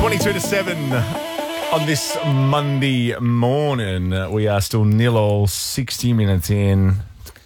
22 to 7 on this Monday morning. We are still 0-0, 60 minutes in.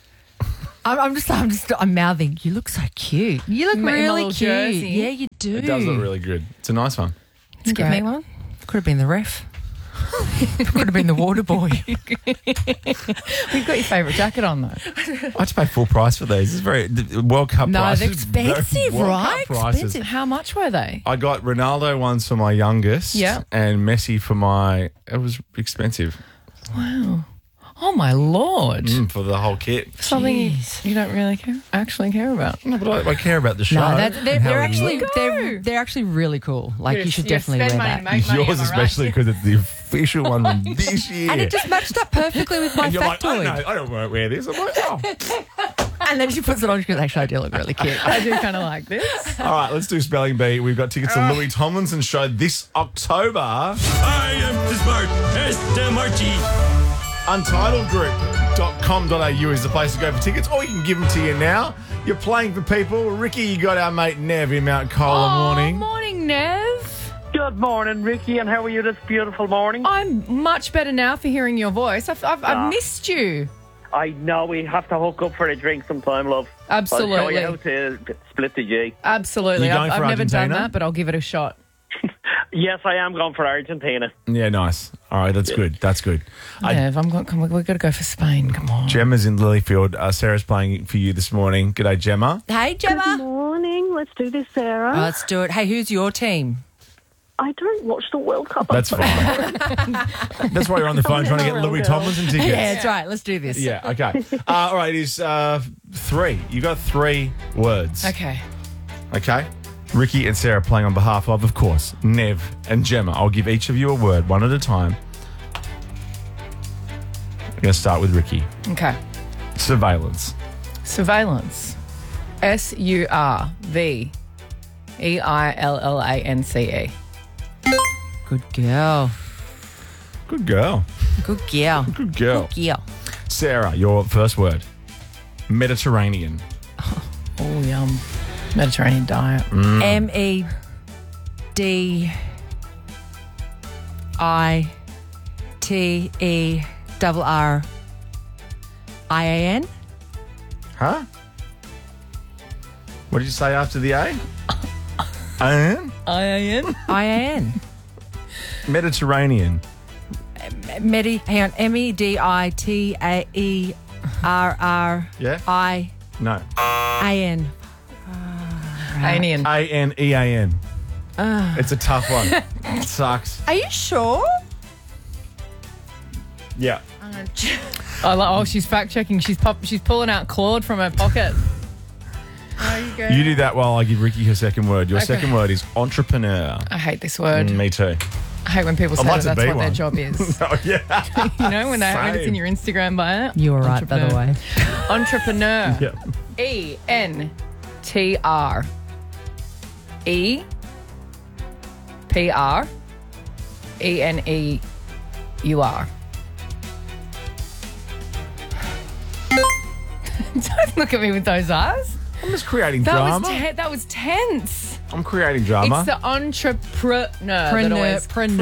I'm mouthing. You look so cute. You look really cute. Jersey. Yeah, you do. It does look really good. It's a nice one. It's Give me one. Could have been the ref. Could have been the water boy. We've got your favourite jacket on though. I had to pay full price for these. It's very World Cup No, prices. they're expensive, World Cup right? prices. Expensive. How much were they? I got Ronaldo ones for my youngest. Yeah. And Messi for my. It was expensive Wow. Oh my lord. for the whole kit. Something Jeez. you don't really actually care about. No, but I care about the show. No, and they're how it actually looks. they're actually really cool. Like you should definitely wear that. Yours especially because it's the official one from this year. And it just matched up perfectly with my And you're like, factoid. I don't want to wear this. I'm like, oh. And then she puts it on. She goes, "Actually, I do look really cute." I do kind of like this. All right, let's do Spelling Bee. We've got tickets to Louis Tomlinson show this October. I am the smart Mr. Marty. UntitledGroup.com.au is the place to go for tickets, or you can give them to you now. You're playing for people. Ricky, you got our mate Nev in Mount Cola morning. Morning, Nev. Good morning, Ricky, and how are you this beautiful morning? I'm much better now for hearing your voice. I've missed you. I know we have to hook up for a drink sometime, love. Absolutely. I'll show you how to split the G. Absolutely. You going I've for never done Argentina? that, but I'll give it a shot. Yes, I am going for Argentina. Yeah, nice. All right, that's good. That's good. Nev, we've got to go for Spain. Come on. Gemma's in Lilyfield. Sarah's playing for you this morning. G'day, Gemma. Hey, Gemma. Morning. Let's do this, Sarah. Let's do it. Hey, who's your team? I don't watch the World Cup. That's fine. That's why you're on the phone trying to get Real Louis girl. Tomlinson tickets. Yeah, that's right. Let's do this. Yeah, okay. All right, it is 3. You got 3 words. Okay. Okay? Ricky and Sarah playing on behalf of course, Nev and Gemma. I'll give each of you a word, one at a time. I'm going to start with Ricky. Okay. Surveillance. Surveillance. SURVEILLANCE. Good girl. Good girl. Good girl. Good girl. Good girl. Sarah, your first word. Mediterranean. Oh, yum. Mediterranean diet. MEDITERRIAN. Huh? What did you say after the A? Ian? IAN? IAN. Mediterranean. Hang on. MEDITAERRIAN. Yeah? No. Anian. ANEAN. It's a tough one. It sucks. Are you sure? Yeah. She's fact checking. She's pulling out Claude from her pocket. You do that while I give Ricky her second word. Your Okay. second word is entrepreneur. I hate this word. Me too. I hate when people say like that to that's be what their one. job is. Oh, yeah. You know, when it's Same. in your Instagram bio. You were right, by the way. Entrepreneur. Yeah. ENTR. EPRENEUR. Don't look at me with those eyes. I'm just creating That drama. was tense. I'm creating drama. It's the entrepreneur. Preneur.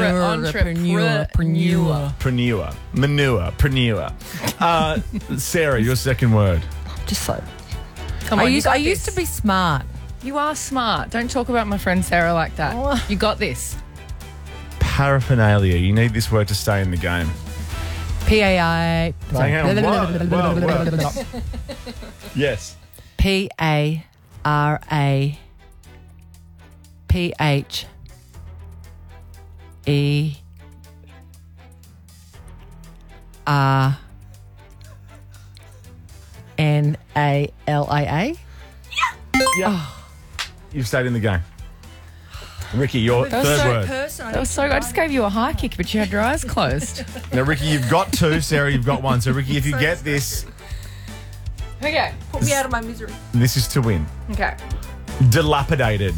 Preneur. Manure. Preneur. Sarah, your second word. Just so. Come I on, used to be smart. You are smart. Don't talk about my friend Sarah like that. You got this. Paraphernalia. You need this word to stay in the game. PAI. Hang on. Whoa. Yes. PARANALIA. Yeah. You've stayed in the game. Ricky, your third word. That was so good. I just gave you a high kick, but you had your eyes closed. Now, Ricky, you've got 2. Sarah, you've got 1. So, Ricky, if you get this, Okay. Put me out of my misery. this is to win. Okay. Dilapidated.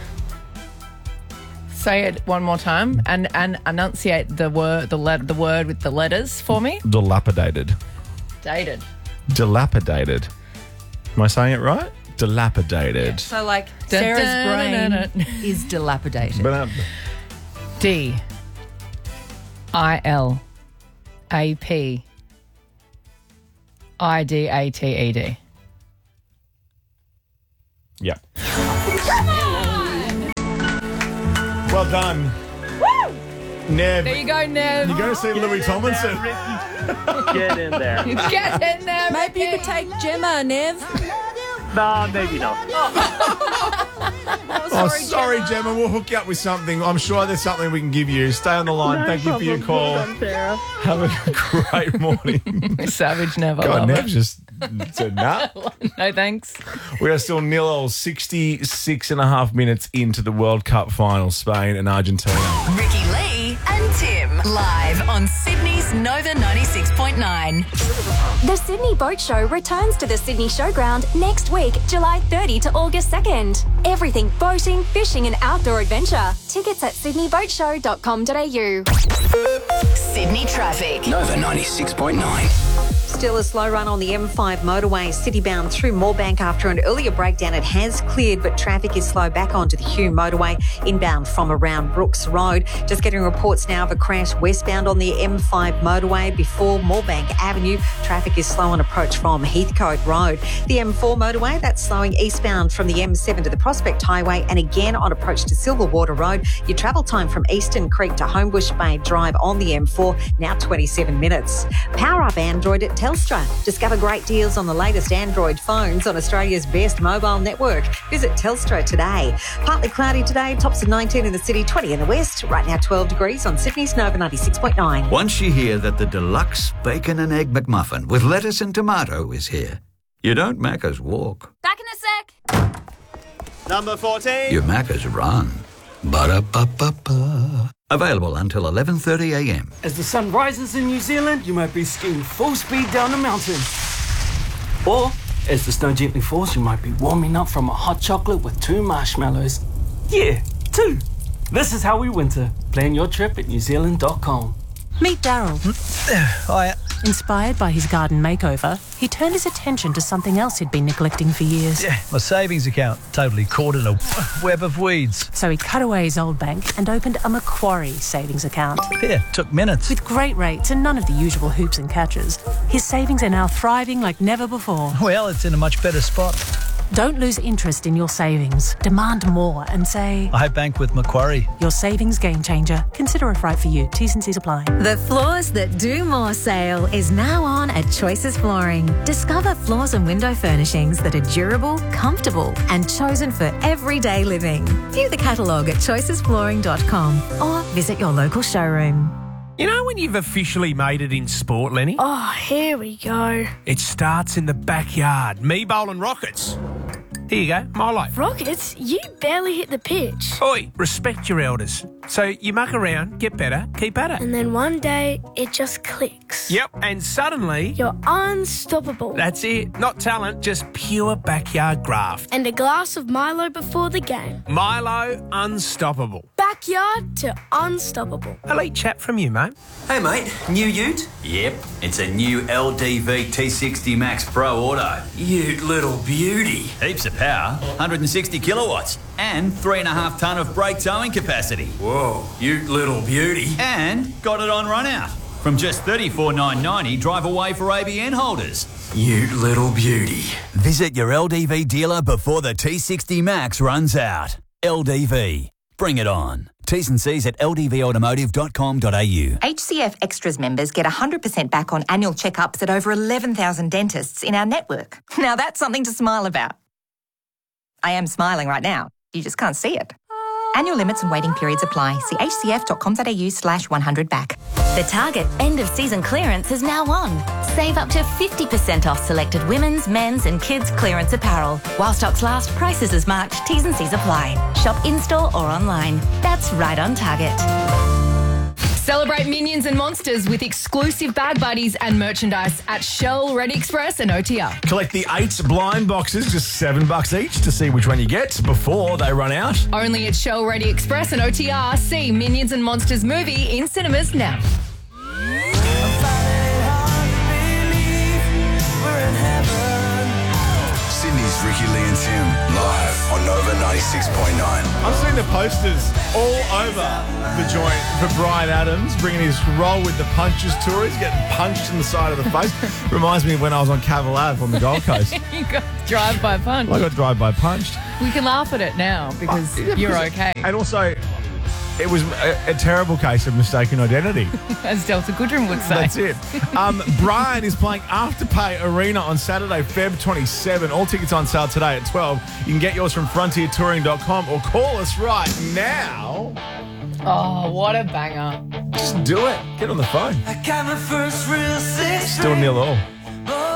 Say it one more time and enunciate the word with the letters for me. Dilapidated. Dated. Dilapidated. Am I saying it right? Dilapidated. So, like, Dun, Sarah's dun, brain dun, dun. is dilapidated. But, D. I-L-A-P. I-D-A-T-E-D. Yeah. Well done. Woo! Nev. There you go, Nev. You go see Louis Tomlinson. Get in there. Get in there, Maybe you could take Gemma, Nev. No, maybe not. Oh, sorry, Gemma. We'll hook you up with something. I'm sure there's something we can give you. Stay on the line. No Thank you for your problem. call. Well done, Sarah. Have a great morning. Savage Nev. I God, love Nev it. just said nah. No thanks. We are still 0-0, 66 and a half minutes into the World Cup final, Spain and Argentina. Ricky Lee and Tim. Live on Sydney's Nova 96.9. The Sydney Boat Show returns to the Sydney Showground next week, July 30 to August 2nd. Everything boating, fishing and outdoor adventure. Tickets at sydneybboatshow.com.au. Sydney traffic. Nova 96.9. Still a slow run on the M5 motorway, citybound through Moorebank after an earlier breakdown. It has cleared, but traffic is slow back onto the Hume motorway, inbound from around Brooks Road. Just getting reports now of a crash westbound on the M5 motorway before Moorebank Avenue. Traffic is slow on approach from Heathcote Road. The M4 motorway, that's slowing eastbound from the M7 to the Prospect Highway and again on approach to Silverwater Road. Your travel time from Eastern Creek to Homebush Bay Drive on the M4, now 27 minutes. Power up Android at Telstra. Discover great deals on the latest Android phones on Australia's best mobile network. Visit Telstra today. Partly cloudy today, tops of 19 in the city, 20 in the west. Right now 12 degrees on Sydney's Nova 96.9. Once you hear that the deluxe bacon and egg McMuffin with lettuce and tomato is here, you don't Macca's walk. Back in a sec. Number 14. You Macca's run. Ba-da-ba-ba-ba. Available until 11:30am. As the sun rises in New Zealand, you might be skiing full speed down a mountain. Or, as the snow gently falls, you might be warming up from a hot chocolate with 2 marshmallows. Yeah, 2. This is how we winter. Plan your trip at newzealand.com. Meet Daryl. Hi. Inspired by his garden makeover, he turned his attention to something else he'd been neglecting for years. Yeah, my savings account. Totally caught in a web of weeds. So he cut away his old bank and opened a Macquarie savings account. Yeah, took minutes. With great rates and none of the usual hoops and catches, his savings are now thriving like never before. Well, it's in a much better spot. Don't lose interest in your savings. Demand more and say, I bank with Macquarie. Your savings game changer. Consider if right for you. T's and C's apply. The Floors That Do More sale is now on at Choices Flooring. Discover floors and window furnishings that are durable, comfortable and chosen for everyday living. View the catalogue at choicesflooring.com or visit your local showroom. You know when you've officially made it in sport, Lenny? Oh, here we go. It starts in the backyard. Me bowling rockets. Here you go, Milo. Rockets, you barely hit the pitch. Oi, respect your elders. So you muck around, get better, keep at it. And then one day, it just clicks. Yep, and suddenly... You're unstoppable. That's it. Not talent, just pure backyard graft. And a glass of Milo before the game. Milo, unstoppable. Backyard to unstoppable. Elite chat from you, mate. Hey, mate. New ute? Yep, it's a new LDV T60 Max Pro Auto. Ute little beauty. Heaps of power, 160 kilowatts, and 3.5 tonne of brake towing capacity. Whoa, ute little beauty. And got it on run out. From just $34,990, drive away for ABN holders. Ute little beauty. Visit your LDV dealer before the T60 Max runs out. LDV. Bring it on. T's and C's at ldvautomotive.com.au. HCF Extras members get 100% back on annual checkups at over 11,000 dentists in our network. Now that's something to smile about. I am smiling right now. You just can't see it. Annual limits and waiting periods apply. See hcf.com.au/100back. The Target end of season clearance is now on. Save up to 50% off selected women's, men's and kids clearance apparel. While stocks last, prices as marked, T's and C's apply. Shop in-store or online. That's right on Target. Celebrate Minions and Monsters with exclusive bag buddies and merchandise at Shell, Ready Express and OTR. Collect the 8 blind boxes, just $7 each, to see which one you get before they run out. Only at Shell, Ready Express and OTR. See Minions and Monsters movie in cinemas now. Sydney's Ricky, Lee and Tim live on Nova 96.9. I've seen the posters all over the joint for Brian Adams bringing his Roll with the Punches tour. He's getting punched in the side of the face. Reminds me of when I was on Cavill Ave on the Gold Coast. You got drive-by punch. I got drive-by punched. We can laugh at it now because you're okay. And also, it was a terrible case of mistaken identity. As Delta Goodrum would say. That's it. Brian is playing Afterpay Arena on Saturday, Feb 27. All tickets on sale today at 12. You can get yours from frontiertouring.com or call us right now. Oh, what a banger. Just do it. Get on the phone. I got my first real 6. Still 0-0.